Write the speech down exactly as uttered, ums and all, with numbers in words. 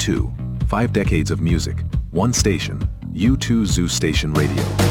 two. Five decades of music. One station. U two Zoo Station Radio.